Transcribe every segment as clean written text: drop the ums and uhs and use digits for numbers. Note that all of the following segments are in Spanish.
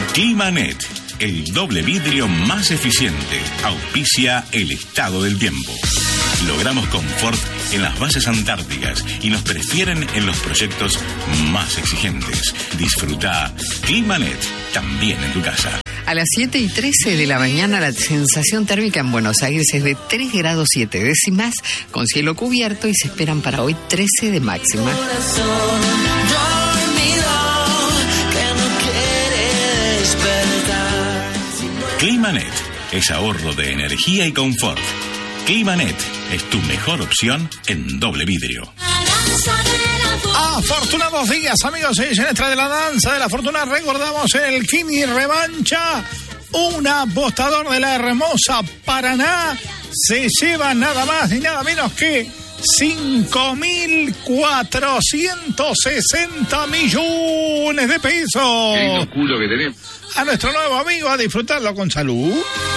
Climanet, el doble vidrio más eficiente, auspicia el estado del tiempo. Logramos confort en las bases antárticas y nos prefieren en los proyectos más exigentes. Disfruta Climanet también en tu casa. A las 7:13 de la mañana la sensación térmica en Buenos Aires es de 3 grados 7 décimas, con cielo cubierto, y se esperan para hoy 13 de máxima. Climanet es ahorro de energía y confort. Climanet es tu mejor opción en doble vidrio. Afortunados días, amigos y señores de la danza de la fortuna. Recordamos el Kini Revancha. Un apostador de la hermosa Paraná se lleva nada más ni nada menos que 5.460 millones de pesos. Qué lindo culo que tenemos. A nuestro nuevo amigo, a disfrutarlo con salud.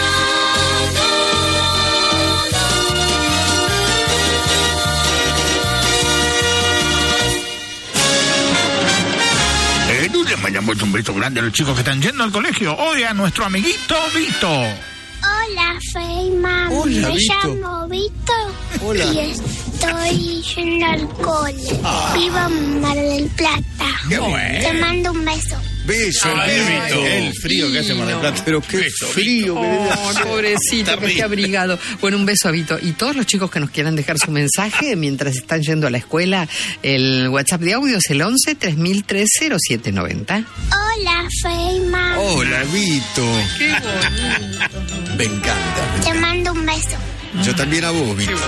Le mandamos un beso grande a los chicos que están yendo al colegio. Hoy a nuestro amiguito Vito. Hola, Feynman. Hola, Me Vito. llamo Vito. Hola. Y estoy yendo al cole. Vivo en Mar del Plata. Qué bueno. Te mando un beso. Beso, Vito. el frío que hace Mar del Plata. Pero qué frío que Oh, pobrecito, que esté abrigado. Bueno, un beso a Vito. Y todos los chicos que nos quieran dejar su mensaje mientras están yendo a la escuela, el WhatsApp de audio es el 11 3013 0790. Hola, Feynman. Hola, Vito. Qué bonito. Me encanta. Te mando un beso. Yo también a vos, Vito.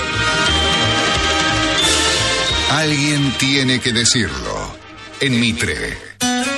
Alguien tiene que decirlo. En Mitre.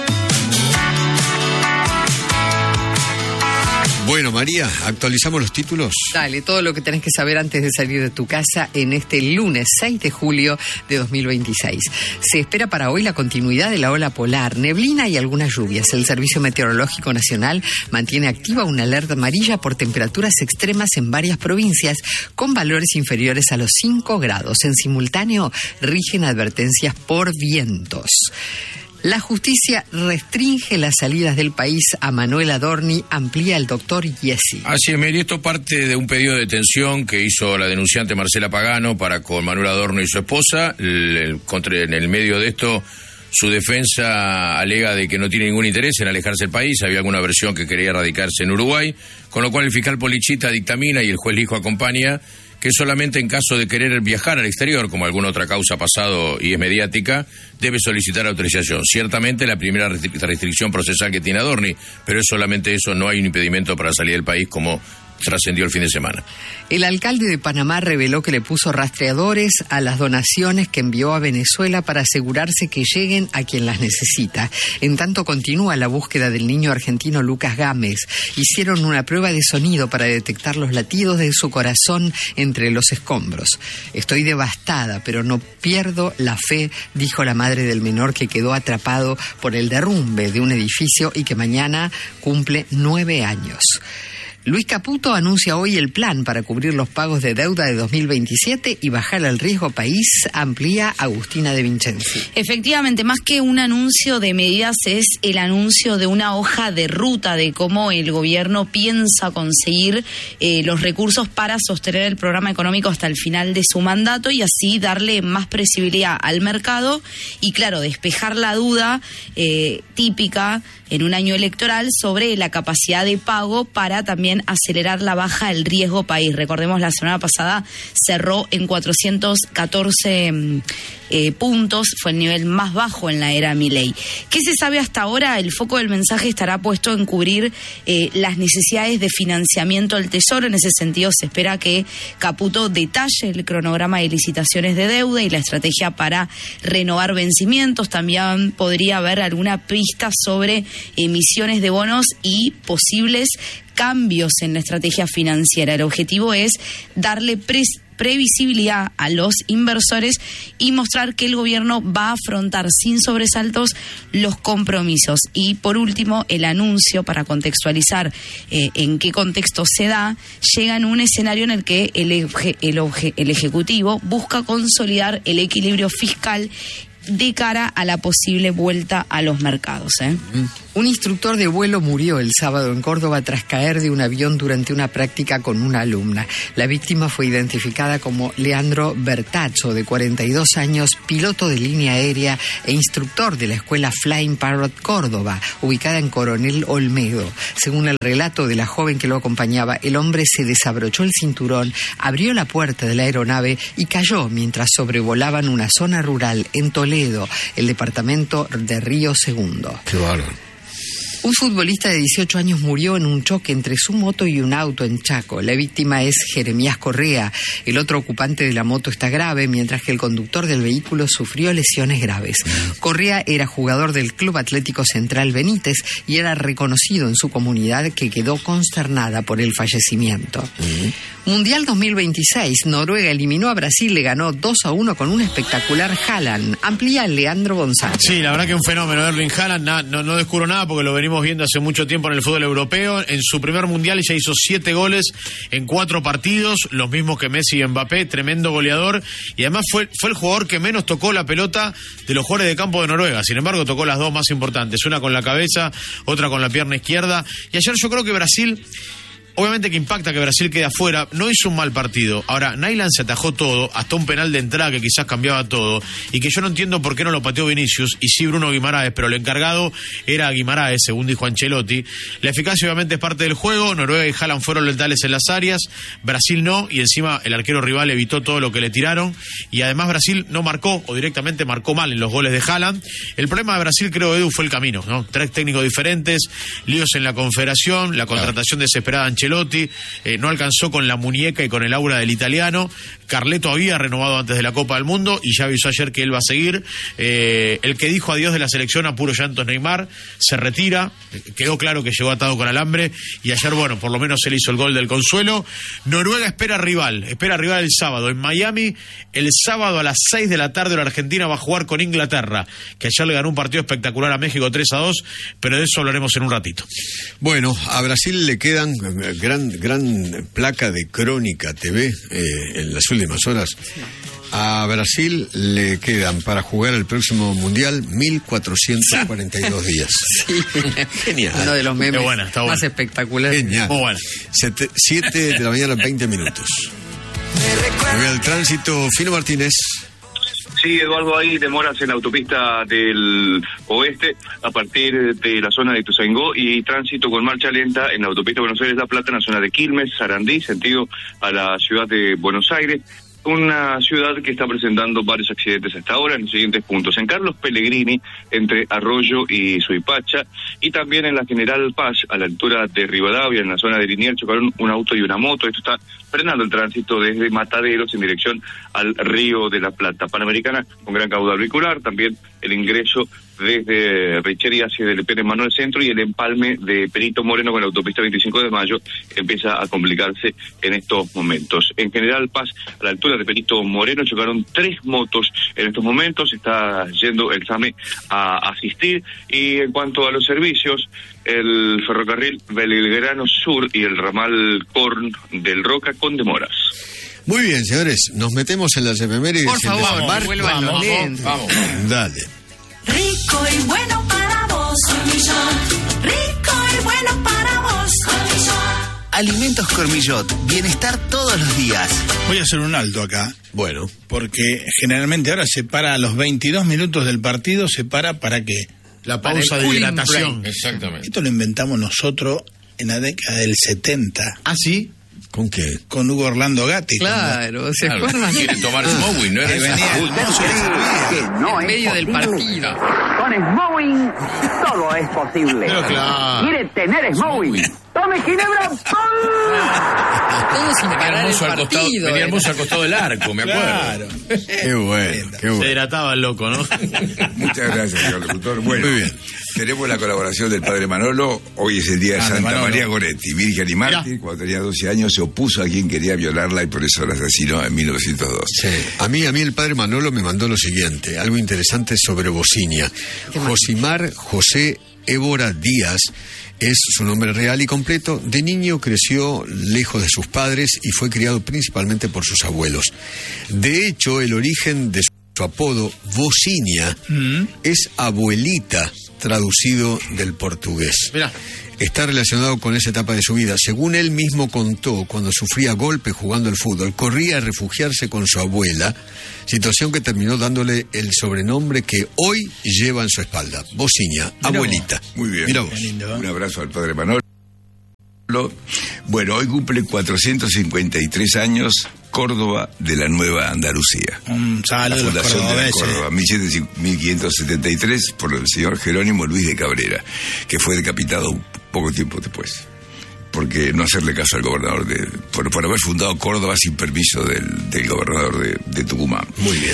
Bueno, María, ¿actualizamos los títulos? Dale, todo lo que tenés que saber antes de salir de tu casa en este lunes 6 de julio de 2026. Se espera para hoy la continuidad de la ola polar, neblina y algunas lluvias. El Servicio Meteorológico Nacional mantiene activa una alerta amarilla por temperaturas extremas en varias provincias con valores inferiores a los 5 grados. En simultáneo, rigen advertencias por vientos. La justicia restringe las salidas del país a Manuel Adorni, amplía el doctor Yesi. Así es, Mary, esto parte de un pedido de detención que hizo la denunciante Marcela Pagano para con Manuel Adorno y su esposa. En el medio de esto, su defensa alega de que no tiene ningún interés en alejarse del país, había alguna versión que quería radicarse en Uruguay, con lo cual el fiscal Polichita dictamina y el juez Lijo acompaña que solamente en caso de querer viajar al exterior, como alguna otra causa ha pasado y es mediática, debe solicitar autorización. Ciertamente la primera restricción procesal que tiene Adorni, pero es solamente eso, no hay un impedimento para salir del país como trascendió el fin de semana. El alcalde de Panamá reveló que le puso rastreadores a las donaciones que envió a Venezuela para asegurarse que lleguen a quien las necesita. En tanto continúa la búsqueda del niño argentino Lucas Gámez. Hicieron una prueba de sonido para detectar los latidos de su corazón entre los escombros. Estoy devastada, pero no pierdo la fe, dijo la madre del menor que quedó atrapado por el derrumbe de un edificio y que mañana cumple 9 años. Luis Caputo anuncia hoy el plan para cubrir los pagos de deuda de 2027 y bajar el riesgo país, amplía Agustina de Vincenzi. Efectivamente, más que un anuncio de medidas, es el anuncio de una hoja de ruta de cómo el gobierno piensa conseguir los recursos para sostener el programa económico hasta el final de su mandato y así darle más previsibilidad al mercado y, claro, despejar la duda típica en un año electoral sobre la capacidad de pago para también acelerar la baja del riesgo país. Recordemos, la semana pasada cerró en 414 puntos, fue el nivel más bajo en la era Milei. ¿Qué se sabe hasta ahora? El foco del mensaje estará puesto en cubrir las necesidades de financiamiento del Tesoro. En ese sentido, se espera que Caputo detalle el cronograma de licitaciones de deuda y la estrategia para renovar vencimientos. También podría haber alguna pista sobre emisiones de bonos y posibles cambios en la estrategia financiera. El objetivo es darle previsibilidad a los inversores y mostrar que el gobierno va a afrontar sin sobresaltos los compromisos. Y por último, el anuncio, para contextualizar en qué contexto se da, llega en un escenario en el que el Ejecutivo busca consolidar el equilibrio fiscal de cara a la posible vuelta a los mercados. Un instructor de vuelo murió el sábado en Córdoba tras caer de un avión durante una práctica con una alumna. La víctima fue identificada como Leandro Bertazzo, de 42 años, piloto de línea aérea e instructor de la escuela Flying Parrot Córdoba, ubicada en Coronel Olmedo. Según el relato de la joven que lo acompañaba, el hombre se desabrochó el cinturón, abrió la puerta de la aeronave y cayó mientras sobrevolaban una zona rural en Toledo, el departamento de Río Segundo. Qué bárbaro. Un futbolista de 18 años murió en un choque entre su moto y un auto en Chaco. La víctima es Jeremías Correa. El otro ocupante de la moto está grave, mientras que el conductor del vehículo sufrió lesiones graves. Correa era jugador del Club Atlético Central Benítez y era reconocido en su comunidad, que quedó consternada por el fallecimiento. Mundial 2026. Noruega eliminó a Brasil, le ganó 2-1 con un espectacular Haaland. Amplía Leandro González. Sí, la verdad que un fenómeno. Erling Haaland, no descubro nada porque lo venimos viendo hace mucho tiempo en el fútbol europeo. En su primer mundial ya hizo 7 goles en 4 partidos, los mismos que Messi y Mbappé, tremendo goleador. Y además fue el jugador que menos tocó la pelota de los jugadores de campo de Noruega. Sin embargo, tocó las dos más importantes, una con la cabeza, otra con la pierna izquierda. Y ayer yo creo que Brasil... Obviamente que impacta que Brasil quede afuera, no hizo un mal partido. Ahora, Nyland se atajó todo, hasta un penal de entrada que quizás cambiaba todo, y que yo no entiendo por qué no lo pateó Vinicius, y sí Bruno Guimaraes, pero el encargado era Guimaraes, según dijo Ancelotti. La eficacia obviamente es parte del juego, Noruega y Haaland fueron letales en las áreas, Brasil no, y encima el arquero rival evitó todo lo que le tiraron, y además Brasil no marcó, o directamente marcó mal en los goles de Haaland. El problema de Brasil, creo, Edu, fue el camino, ¿no? 3 técnicos diferentes, líos en la Confederación, la contratación desesperada de Ancelotti, no alcanzó con la muñeca y con el aura del italiano. Carleto había renovado antes de la Copa del Mundo y ya avisó ayer que él va a seguir. El que dijo adiós de la selección a puro llanto es Neymar, se retira, quedó claro que llegó atado con alambre y ayer, bueno, por lo menos él hizo el gol del consuelo. Noruega espera rival el sábado en Miami. El sábado a las 6 de la tarde la Argentina va a jugar con Inglaterra, que ayer le ganó un partido espectacular a México 3-2, pero de eso hablaremos en un ratito. Bueno, a Brasil le quedan gran placa de Crónica TV en las últimas horas. A Brasil le quedan para jugar el próximo Mundial 1.442 días. Sí. Genial. Uno de los memes está más espectaculares. Genial. Muy bueno. 7 de la mañana, 20 minutos. Me voy al tránsito. Fino Martínez. Sí, Eduardo, hay demoras en la autopista del oeste a partir de la zona de Ituzaingó y tránsito con marcha lenta en la autopista Buenos Aires-La Plata en la zona de Quilmes, Sarandí, sentido a la ciudad de Buenos Aires. Una ciudad que está presentando varios accidentes hasta ahora en los siguientes puntos. En Carlos Pellegrini, entre Arroyo y Suipacha, y también en la General Paz, a la altura de Rivadavia, en la zona de Liniers, chocaron un auto y una moto. Esto está frenando el tránsito desde Mataderos en dirección al Río de la Plata. Panamericana con gran caudal vehicular, también el ingreso desde Richery hacia el Pérez Manuel Centro y el empalme de Perito Moreno con la autopista 25 de Mayo empieza a complicarse en estos momentos. En General Paz, a la altura de Perito Moreno, chocaron 3 motos en estos momentos, está yendo el SAME a asistir. Y en cuanto a los servicios, el ferrocarril Belgrano Sur y el ramal Corn del Roca con demoras. Muy bien, señores, nos metemos en las efemérides. Por favor, vuelvan los lentes. Vamos. Dale. Rico y bueno para vos, Cormillot. Rico y bueno para vos, Cormillot. Alimentos Cormillot, bienestar todos los días. Voy a hacer un alto acá. Bueno. Porque generalmente ahora se para a los 22 minutos del partido, se para ¿para qué? La pausa de hidratación. Break. Exactamente. Esto lo inventamos nosotros en la década del 70. ¿Ah, sí? ¿Con qué? Con Hugo Orlando Gatti. Claro, ¿se acuerdan? Quiere tomar Smowing, ¿no era en medio del partido. Con Smowing todo es posible. Pero claro. ¿Quiere tener Smowing? ¡Tome Ginebra! Todo sin parar el partido. Venía hermoso al costado del arco, me acuerdo. Claro. Qué bueno, qué bueno. Se hidrataba el loco, ¿no? Muchas gracias, señor locutor. Bueno, muy bien. Tenemos la colaboración del padre Manolo. Hoy es el día de Santa Manolo. María Goretti, virgen y mártir. Cuando tenía 12 años se opuso a quien quería violarla y por eso la asesinó en 1902. Sí. A mí el padre Manolo me mandó lo siguiente, algo interesante sobre Bocinia. Josimar José Évora Díaz es su nombre real y completo. De niño creció lejos de sus padres y fue criado principalmente por sus abuelos. De hecho, el origen de su apodo, Bocinia, es abuelita, traducido del portugués. Mirá. Está relacionado con esa etapa de su vida. Según él mismo contó, cuando sufría golpes jugando al fútbol, corría a refugiarse con su abuela, situación que terminó dándole el sobrenombre que hoy lleva en su espalda, Bociña, abuelita. Muy bien. Mira vos. Un abrazo al padre Manolo. Bueno, hoy cumple 453 años Córdoba de la Nueva Andalucía. Un saludo la a los fundación de la cordobeses. Córdoba, 1573, por el señor Jerónimo Luis de Cabrera, que fue decapitado poco tiempo después. Porque no hacerle caso al gobernador por haber fundado Córdoba sin permiso del gobernador de Tucumán. Muy bien.